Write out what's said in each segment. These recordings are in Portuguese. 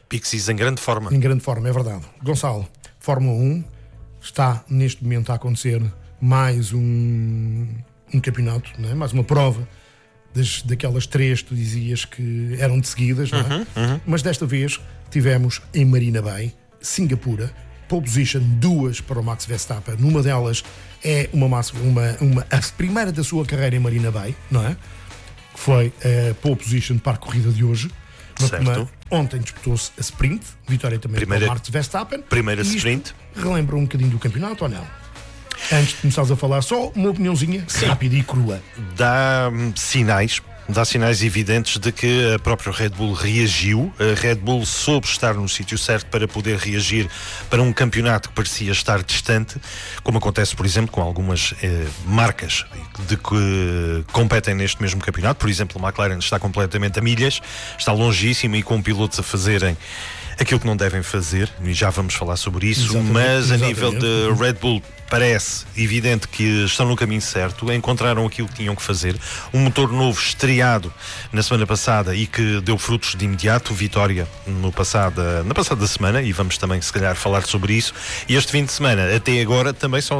Pixies em grande forma. Em grande forma, é verdade. Gonçalo, Fórmula 1 está neste momento a acontecer mais um campeonato, não é? Mais uma prova daquelas 3, tu dizias que eram de seguidas, não é? Mas desta vez tivemos em Marina Bay, Singapura, pole position 2 para o Max Verstappen. Numa delas é a primeira da sua carreira em Marina Bay, não é? Que foi a pole position para a corrida de hoje. Ontem disputou-se a sprint, vitória também para o Max Verstappen. Primeira sprint. Relembra um bocadinho do campeonato ou não? Antes de começares a falar, só uma opiniãozinha rápida e crua. Dá sinais evidentes de que a própria Red Bull reagiu. A Red Bull soube estar no sítio certo para poder reagir para um campeonato que parecia estar distante, como acontece, por exemplo, com algumas marcas de que competem neste mesmo campeonato. Por exemplo, a McLaren está completamente a milhas, está longíssima e com pilotos a fazerem aquilo que não devem fazer, e já vamos falar sobre isso. Mas a nível de Red Bull parece evidente que estão no caminho certo, encontraram aquilo que tinham que fazer. Um motor novo estreado na semana passada e que deu frutos de imediato, vitória na passada semana, e vamos também se calhar falar sobre isso. E este fim de semana, até agora, também só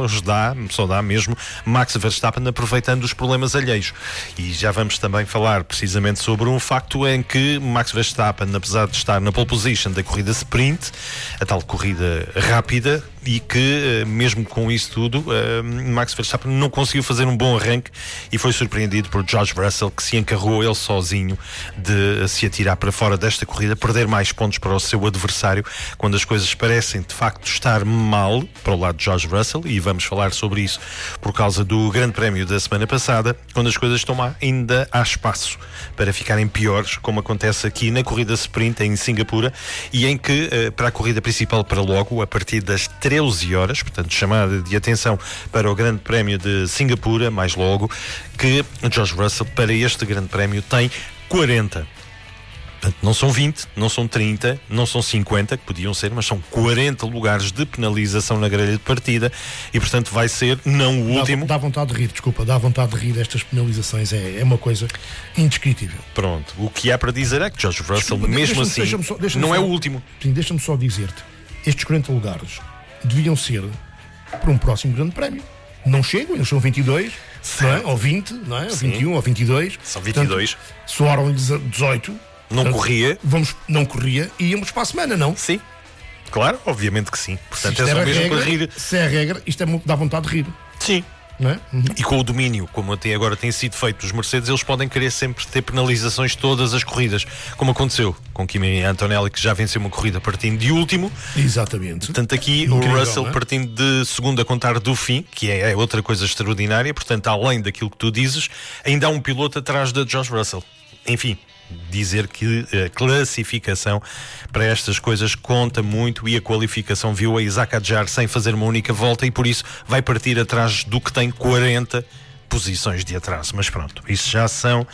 dá mesmo Max Verstappen aproveitando os problemas alheios. E já vamos também falar precisamente sobre um facto em que Max Verstappen, apesar de estar na pole position da corrida sprint, a tal corrida rápida, e que mesmo com isso tudo, Max Verstappen não conseguiu fazer um bom arranque e foi surpreendido por George Russell, que se encarregou ele sozinho de se atirar para fora desta corrida, perder mais pontos para o seu adversário, quando as coisas parecem de facto estar mal para o lado de George Russell, e vamos falar sobre isso por causa do Grande Prémio da semana passada. Quando as coisas estão má, ainda há espaço para ficarem piores, como acontece aqui na corrida sprint em Singapura, e em que para a corrida principal para logo, a partir das 13 horas, portanto chamada de atenção para o Grande Prémio de Singapura, mais logo, que George Russell para este Grande Prémio tem 40. Portanto, não são 20, não são 30, não são 50, que podiam ser, mas são 40 lugares de penalização na grelha de partida, e portanto vai ser não o último. Dá vontade de rir, dá vontade de rir. Estas penalizações é uma coisa indescritível. Pronto, o que há para dizer é que George Russell, mesmo assim, não é o último. Sim, deixa-me só dizer-te, estes 40 lugares deviam ser para um próximo Grande Prémio. Não chegam, eles são 22, não é? Ou 20, não é? Ou 21, ou 22. São 22. Portanto, soaram-lhes 18. Não corria. Não corria e íamos para a semana, não? Sim. Claro, obviamente que sim. Portanto, é só mesmo para rir. Se é a regra, isto dá vontade de rir. Sim. Não é? E com o domínio, como até agora tem sido feito dos Mercedes, eles podem querer sempre ter penalizações todas as corridas, como aconteceu com Kimi Antonelli, que já venceu uma corrida partindo de último. Exatamente. Portanto, aqui incrível, o Russell partindo de segundo a contar do fim, que é outra coisa extraordinária. Portanto, além daquilo que tu dizes, ainda há um piloto atrás de George Russell. Enfim, dizer que a classificação para estas coisas conta muito, e a qualificação viu a Isaac Adjar sem fazer uma única volta, e por isso vai partir atrás do que tem 40 posições de atraso. Mas pronto, isso já são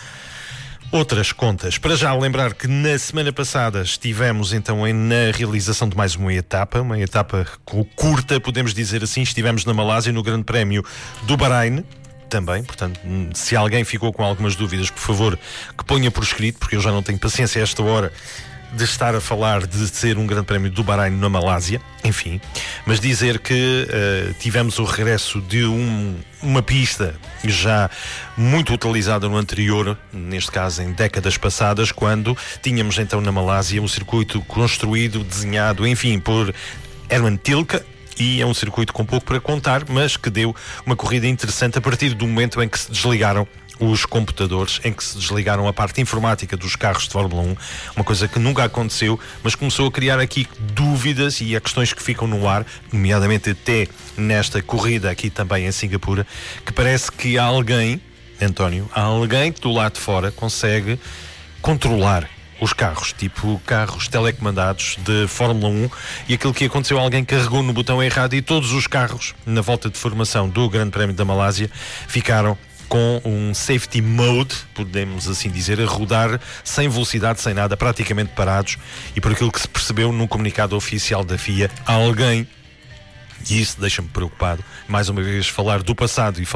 outras contas. Para já lembrar que na semana passada estivemos então na realização de mais uma etapa curta, podemos dizer assim. Estivemos na Malásia, no Grande Prémio do Bahrein também. Portanto, se alguém ficou com algumas dúvidas, por favor, que ponha por escrito, porque eu já não tenho paciência a esta hora de estar a falar de ser um Grande Prémio do Bahrein na Malásia. Enfim, mas dizer que tivemos o regresso de uma pista já muito utilizada no anterior, neste caso em décadas passadas, quando tínhamos então na Malásia um circuito construído, desenhado, enfim, por Herman Tilke. E é um circuito com pouco para contar, mas que deu uma corrida interessante a partir do momento em que se desligaram os computadores, em que se desligaram a parte informática dos carros de Fórmula 1, uma coisa que nunca aconteceu, mas começou a criar aqui dúvidas e há questões que ficam no ar, nomeadamente até nesta corrida aqui também em Singapura, que parece que alguém, António, alguém que do lado de fora consegue controlar os carros, tipo carros telecomandados de Fórmula 1, e aquilo que aconteceu, alguém carregou no botão errado e todos os carros na volta de formação do Grande Prémio da Malásia ficaram com um safety mode, podemos assim dizer, a rodar sem velocidade, sem nada, praticamente parados. E por aquilo que se percebeu no comunicado oficial da FIA, alguém, e isso deixa-me preocupado, mais uma vez falar do passado e falar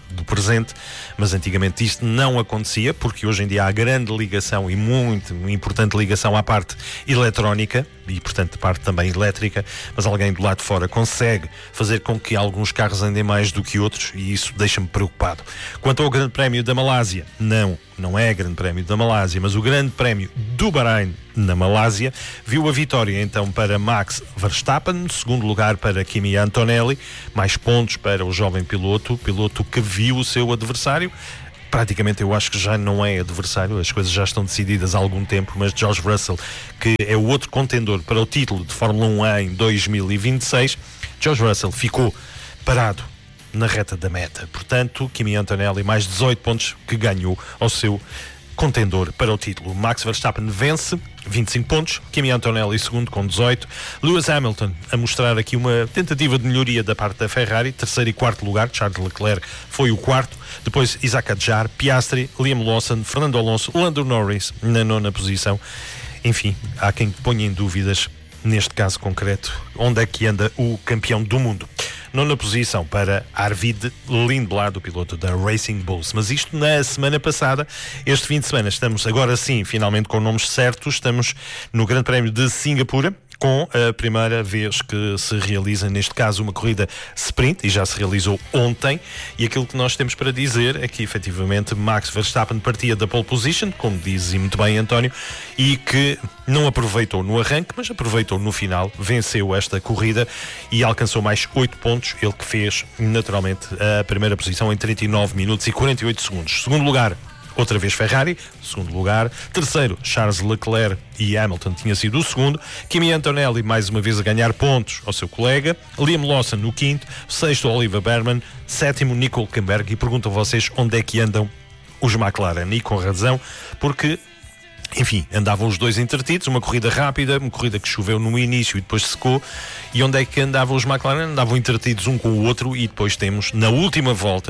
do presente, mas antigamente isto não acontecia, porque hoje em dia há grande ligação e muito importante ligação à parte eletrónica e, portanto, parte também elétrica, mas alguém do lado de fora consegue fazer com que alguns carros andem mais do que outros e isso deixa-me preocupado. Quanto ao Grande Prémio da Malásia, não é Grande Prémio da Malásia, mas o Grande Prémio do Bahrein na Malásia, viu a vitória então para Max Verstappen, segundo lugar para Kimi Antonelli, mais pontos para o jovem piloto que viu o seu adversário. Praticamente eu acho que já não é adversário, as coisas já estão decididas há algum tempo, mas George Russell, que é o outro contendor para o título de Fórmula 1 em 2026, George Russell ficou parado na reta da meta. Portanto, Kimi Antonelli mais 18 pontos que ganhou ao seu contendor para o título. Max Verstappen vence, 25 pontos, Kimi Antonelli segundo com 18, Lewis Hamilton a mostrar aqui uma tentativa de melhoria da parte da Ferrari, terceiro e quarto lugar, Charles Leclerc foi o quarto, depois Isaac Adjar, Piastri, Liam Lawson, Fernando Alonso, Lando Norris na nona posição. Enfim, há quem ponha em dúvidas, neste caso concreto, onde é que anda o campeão do mundo. Nona posição para Arvid Lindblad, o piloto da Racing Bulls. Mas isto na semana passada. Este fim de semana estamos agora sim, finalmente com nomes certos. Estamos no Grande Prémio de Singapura, com a primeira vez que se realiza, neste caso, uma corrida sprint, e já se realizou ontem, e aquilo que nós temos para dizer é que, efetivamente, Max Verstappen partia da pole position, como diz e muito bem António, e que não aproveitou no arranque, mas aproveitou no final, venceu esta corrida e alcançou mais 8 pontos, ele que fez, naturalmente, a primeira posição em 39 minutos e 48 segundos. Segundo lugar, outra vez Ferrari, segundo lugar. Terceiro, Charles Leclerc e Hamilton tinha sido o segundo. Kimi Antonelli, mais uma vez a ganhar pontos ao seu colega. Liam Lawson, no quinto. Sexto, Oliver Berman. Sétimo, Nico Hülkenberg. E pergunto a vocês onde é que andam os McLaren. E com razão, porque, enfim, andavam os dois entretidos. Uma corrida rápida, uma corrida que choveu no início e depois secou. E onde é que andavam os McLaren? Andavam entretidos um com o outro. E depois temos, na última volta,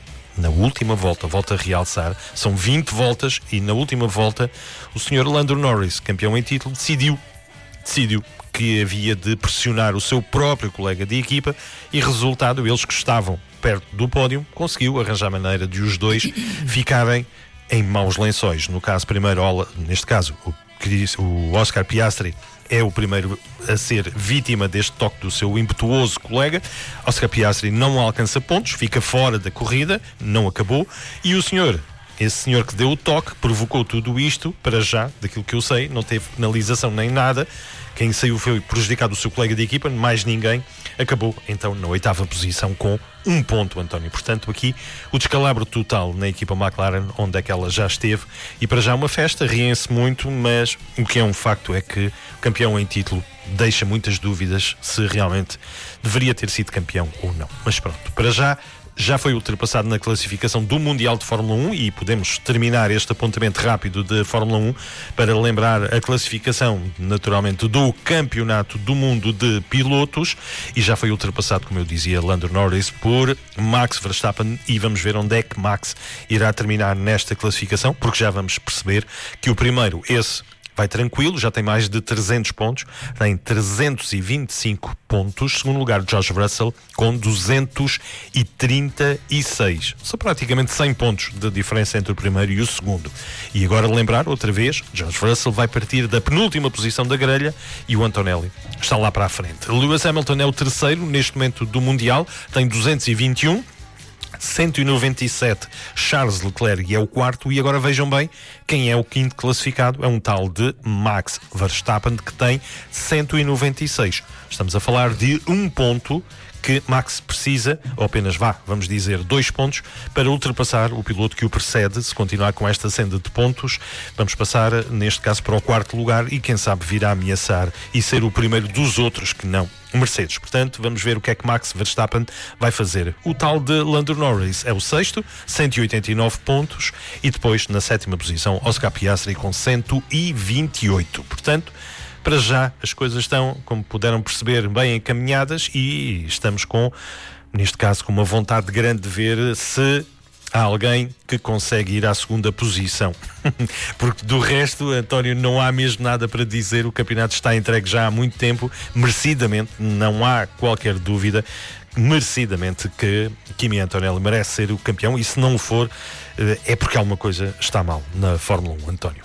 volto a realçar, são 20 voltas e na última volta o Sr. Lando Norris, campeão em título, decidiu que havia de pressionar o seu próprio colega de equipa e, resultado, eles que estavam perto do pódio, conseguiu arranjar maneira de os dois ficarem em maus lençóis. No caso, primeiro, neste caso, o Oscar Piastri é o primeiro a ser vítima deste toque do seu impetuoso colega. Oscar Piastri não alcança pontos, fica fora da corrida, não acabou, e esse senhor que deu o toque, provocou tudo isto, para já, daquilo que eu sei, não teve penalização nem nada. Quem saiu foi prejudicado o seu colega de equipa, mais ninguém. Acabou então na 8ª posição com 1 ponto, António. Portanto, aqui o descalabro total na equipa McLaren, onde é que ela já esteve, e para já uma festa, riem-se muito, mas o que é um facto é que o campeão em título deixa muitas dúvidas se realmente deveria ter sido campeão ou não. Mas pronto, para já foi ultrapassado na classificação do Mundial de Fórmula 1 e podemos terminar este apontamento rápido de Fórmula 1 para lembrar a classificação, naturalmente, do Campeonato do Mundo de Pilotos, e já foi ultrapassado, como eu dizia, Lando Norris por Max Verstappen, e vamos ver onde é que Max irá terminar nesta classificação, porque já vamos perceber que o primeiro, esse vai tranquilo, já tem mais de 300 pontos, tem 325 pontos. Segundo lugar, George Russell com 236. São praticamente 100 pontos de diferença entre o primeiro e o segundo. E agora lembrar, outra vez, George Russell vai partir da penúltima posição da grelha e o Antonelli está lá para a frente. Lewis Hamilton é o terceiro neste momento do Mundial, tem 221. 197, Charles Leclerc é o quarto, e agora vejam bem quem é o quinto classificado, é um tal de Max Verstappen, que tem 196. Estamos a falar de 1 ponto que Max precisa, ou apenas vamos dizer 2 pontos, para ultrapassar o piloto que o precede. Se continuar com esta senda de pontos, vamos passar, neste caso, para o quarto lugar, e quem sabe virá ameaçar e ser o primeiro dos outros que não Mercedes. Portanto, vamos ver o que é que Max Verstappen vai fazer. O tal de Lando Norris é o sexto, 189 pontos, e depois, na 7ª posição, Oscar Piastri com 128. Portanto, para já, as coisas estão, como puderam perceber, bem encaminhadas, e estamos com, neste caso, com uma vontade grande de ver se há alguém que consegue ir à segunda posição. Porque do resto, António, não há mesmo nada para dizer. O campeonato está entregue já há muito tempo, merecidamente, não há qualquer dúvida, merecidamente que Kimi Antonelli merece ser o campeão, e se não o for, é porque alguma coisa está mal na Fórmula 1, António.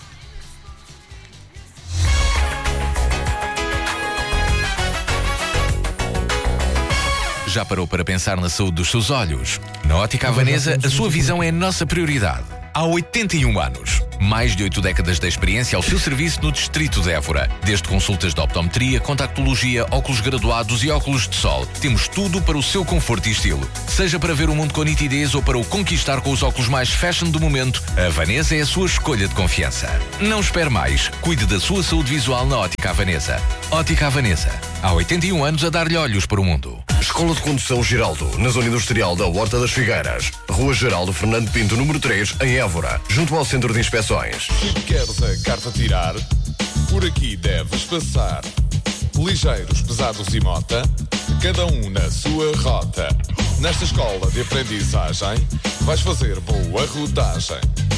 Já parou para pensar na saúde dos seus olhos? Na Ótica Havanesa, a sua visão é a nossa prioridade. Há 81 anos. Mais de 8 décadas de experiência ao seu serviço no Distrito de Évora. Desde consultas de optometria, contactologia, óculos graduados e óculos de sol. Temos tudo para o seu conforto e estilo. Seja para ver o mundo com nitidez ou para o conquistar com os óculos mais fashion do momento, a Havanesa é a sua escolha de confiança. Não espere mais. Cuide da sua saúde visual na Ótica Havanesa. Ótica Havanesa. Há 81 anos a dar-lhe olhos para o mundo. Escola de Condução Geraldo, na zona industrial da Horta das Figueiras. Rua Geraldo Fernando Pinto, número 3, em Évora, junto ao Centro de Inspeções. Se queres a carta tirar, por aqui deves passar. Ligeiros, pesados e mota, cada um na sua rota. Nesta escola de aprendizagem, vais fazer boa rodagem.